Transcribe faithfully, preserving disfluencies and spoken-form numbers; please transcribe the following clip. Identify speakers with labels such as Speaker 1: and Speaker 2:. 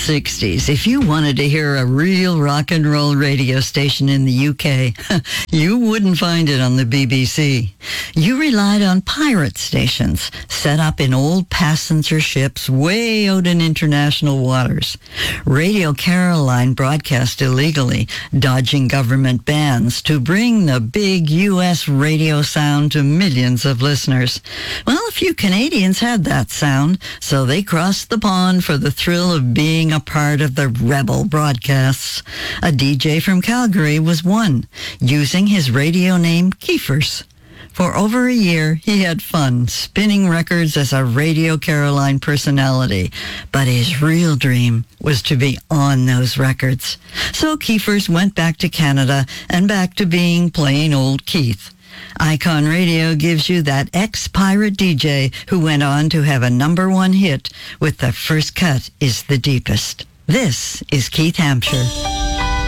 Speaker 1: sixties, if you wanted to hear a real rock and roll radio station in the U K, you wouldn't find it on the B B C. You relied on pirate stations set up in old passenger ships way out in international waters. Radio Caroline broadcast illegally, dodging government bans to bring the big U S radio sound to millions of listeners. Well, a few Canadians had that sound, so they crossed the pond for the thrill of being a part of the rebel broadcasts. A D J from Calgary was one, using his radio name Keefers. For over a year, he had fun spinning records as a Radio Caroline personality, but his real dream was to be on those records. So Keefers went back to Canada and back to being plain old Keith. Icon Radio gives you that ex-pirate D J who went on to have a number one hit with The First Cut is the Deepest. This is Keith Hampshire.